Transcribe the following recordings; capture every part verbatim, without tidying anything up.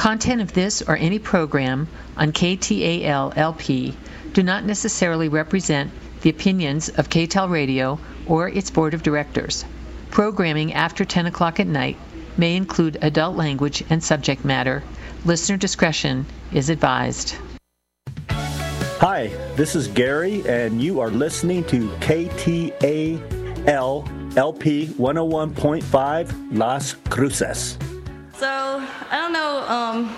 content of this or any program on K T A L L P do not necessarily represent the opinions of K T A L Radio or its board of directors. Programming after ten o'clock at night may include adult language and subject matter. Listener discretion is advised. Hi, this is Gary, and you are listening to K T A L L P one oh one point five Las Cruces. So, I don't know, um,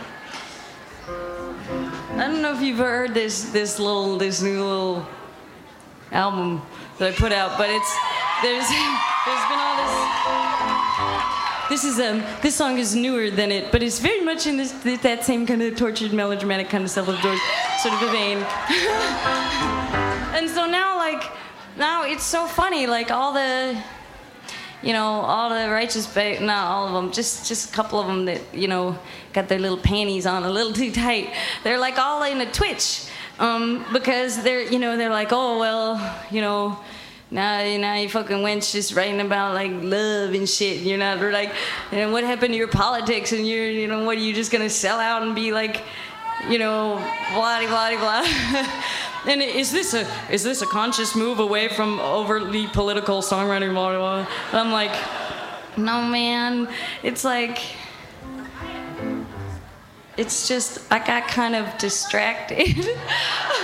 I don't know if you've heard this this little, this new little album that I put out, but it's, there's, there's been all this, this is, um, this song is newer than it, but it's very much in this, that same kind of tortured, melodramatic kind of self-absorbed sort of a vein. And so now, like, now it's so funny, like all the, you know, all the righteous, ba- not all of them, just just a couple of them that, you know, got their little panties on a little too tight. They're like all in a twitch, um, because they're, you know, they're like, oh well, you know, now now you fucking wench just writing about like love and shit. You're not, they're like, and what happened to your politics? And you're, you know, what are you just gonna sell out and be like, you know, blah blah blah. And is this a is this a conscious move away from overly political songwriting? Blah, blah, blah? I'm like, no, man. It's like, it's just I got kind of distracted.